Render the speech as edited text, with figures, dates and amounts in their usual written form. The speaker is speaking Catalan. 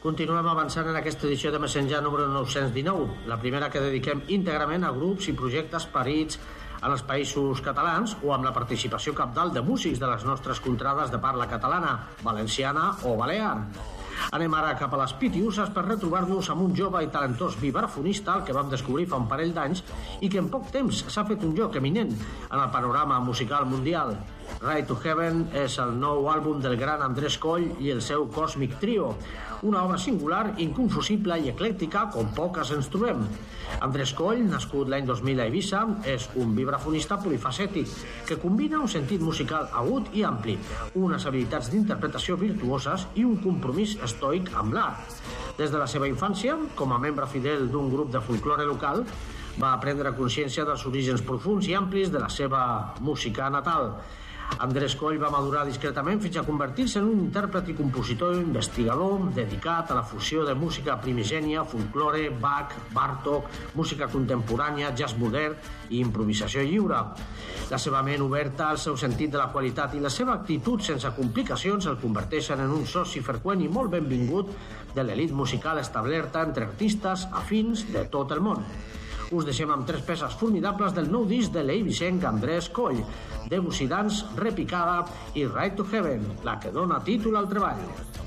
Continuem avançant en aquesta edició de Messenger número 919, la primera que dediquem íntegrament a grups i projectes parits en els països catalans o amb la participació cabdal de músics de les nostres contrades de parla catalana, valenciana o balear. Anem ara cap a les Pitiuses per retrobar-nos amb un jove i talentós vibrafonista el que vam descobrir fa un parell d'anys i que en poc temps s'ha fet un lloc eminent en el panorama musical mundial. Ride to Heaven és el nou àlbum del gran Andrés Coll i el seu Cosmic Trio, una obra singular, inconfusible i eclèctica com poques ens trobem. Andrés Coll, nascut l'any 2000 a Eivissa, és un vibrafonista polifacètic que combina un sentit musical agut i ampli, unes habilitats d'interpretació virtuoses i un compromís estoic amb l'art. Des de la seva infància, com a membre fidel d'un grup de folklore local, va prendre consciència dels orígens profunds i amplis de la seva música natal. Andrés Coll va madurar discretament fins a convertir-se en un intèrpret i compositor investigador dedicat a la fusió de música primigènia, folklore, Bach, Bartók, música contemporània, jazz modern i improvisació lliure. La seva ment oberta, el seu sentit de la qualitat i la seva actitud sense complicacions el converteixen en un soci freqüent i molt benvingut de l'elit musical establerta entre artistes afins de tot el món. Us deixem amb 3 peces formidables del nou disc de l'eivissenc Andrés Coll, Debussy Dance, Repicada i Ride to Heaven, la que dona títol al treball.